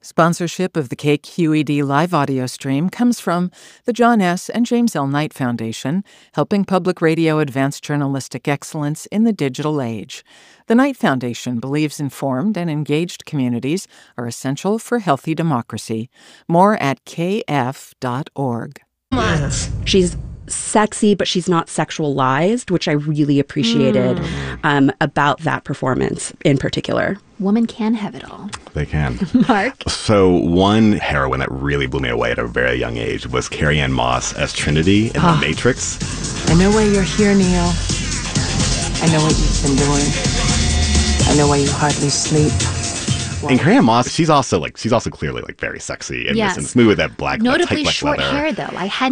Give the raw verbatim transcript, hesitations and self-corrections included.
Sponsorship of the K Q E D live audio stream comes from the John S. and James L. Knight Foundation, helping public radio advance journalistic excellence in the digital age. The Knight Foundation believes informed and engaged communities are essential for healthy democracy. More at k f dot org. She's sexy, but she's not sexualized, which I really appreciated mm. um, about that performance in particular. Woman can have it all. They can. Mark? So one heroine that really blew me away at a very young age was Carrie-Anne Moss as Trinity in oh. The Matrix. I know why you're here, Neo. I know what you've been doing. I know why you hardly sleep. And Carrie-Anne Moss, she's also like she's also clearly like very sexy in yes. this, in this movie with that black, notably that tight black short leather. hair though. I had